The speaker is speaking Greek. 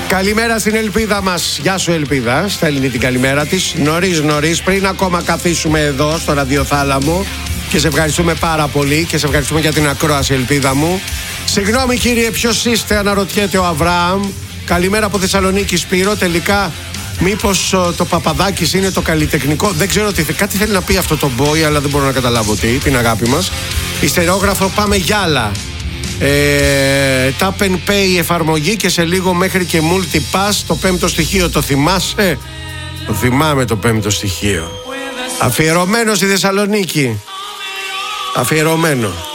Καλημέρα στην Ελπίδα μας. Γεια σου Ελπίδα, στέλνει την καλημέρα της νωρίς πριν ακόμα καθίσουμε εδώ στο ραδιοθάλαμο. Και σε ευχαριστούμε πάρα πολύ και σε ευχαριστούμε για την ακρόαση, Ελπίδα μου. Συγγνώμη κύριε, ποιος είστε, αναρωτιέται ο Αβραάμ. Καλημέρα από Θεσσαλονίκη, Σπύρο. Τελικά μήπως το Παπαδάκης είναι το καλλιτεχνικό? Δεν ξέρω τι, κάτι θέλει να πει αυτό το boy, αλλά δεν μπορώ να καταλάβω τι, την αγάπη μας. Ιστερόγραφο, πάμε γυάλα. Tap and Pay εφαρμογή και σε λίγο μέχρι και Multipass. Το πέμπτο στοιχείο το θυμάσαι? Το θυμάμαι το πέμπτο στοιχείο. Αφιερωμένο στη Θεσσαλονίκη. Αφιερωμένο.